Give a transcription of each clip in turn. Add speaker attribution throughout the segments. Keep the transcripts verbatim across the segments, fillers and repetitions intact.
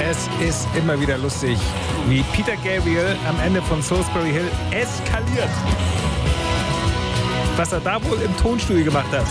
Speaker 1: Es ist immer wieder lustig, wie Peter Gabriel am Ende von Salisbury Hill eskaliert. Was er da wohl im Tonstudio gemacht hat.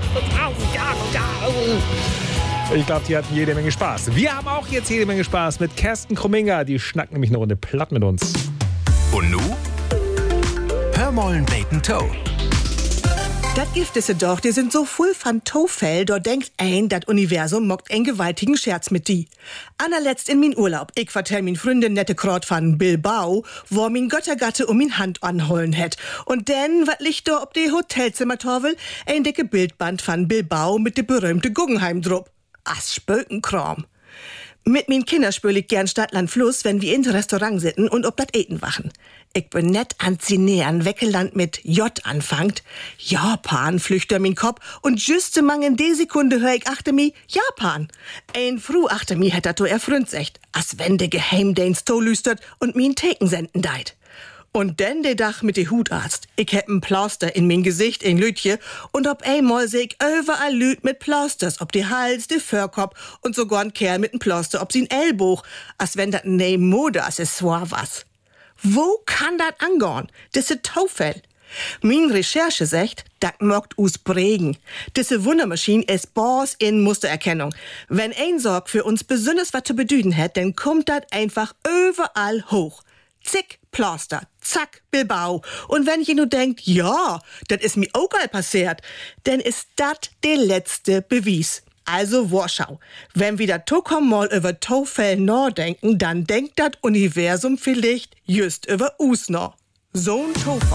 Speaker 1: Ich glaube, die hatten jede Menge Spaß. Wir haben auch jetzt jede Menge Spaß mit Kersten Krumminger. Die schnackt nämlich eine Runde platt mit uns.
Speaker 2: Und nu? Hör mollen Bacon Toe.
Speaker 3: Das Gift ist doch, die sind so voll von Tofell, da denkt ein, das Universum mockt einen gewaltigen Scherz mit die. Allerletzt in min Urlaub, ich vertell min Freundin nette Krot von Bilbao, wo min Göttergatte um min Hand anholen hätt. Und denn, wat liegt da ob die Hotelzimmertorwel? Ein dicke Bildband von Bilbao mit de berühmte Guggenheim drup. As Spökenkram. Mit min Kinder spül ich gern Stadtland Fluss, wenn wir in Restaurant sitten und ob dat Eten wachen. Ich bin net an Zinäern Weckeland mit J anfangt. Japan flüchter min Kopf und juste mang in de Sekunde hör ich achte mi Japan. Ein Fru achte mi hätt dat to erfrünzt echt, as wenn de Geheimdienst to lüstert und min Theken senden deit. Und denn de Dach mit de Hutarzt. Ich hätt n Plauster in min Gesicht in Lütje und ob einmal seh ich überall Lüt mit Plausters, ob de Hals, de Förkopf und sogar n Kerl mit n Plauster ob sin Ellboch, as wenn dat ne Modeaccessoire was. Wo kann dat angorn? Disse Taufell. Min Recherche sagt, dat mockt us Bregen. Disse Wundermaschine is Boss in Mustererkennung. Wenn ein Sorg für uns besonders wat zu bedüden hätt, dann kommt dat einfach überall hoch. Zick, Plaster, zack, Bilbao. Und wenn je nur denkt, ja, dat is mi auch all passiert, dann ist dat der letzte Beweis. Also Warschau. Wenn wir dat Tokom mal über Tofell nachdenken, dann denkt dat Universum vielleicht just über us noch. So'n Tofall.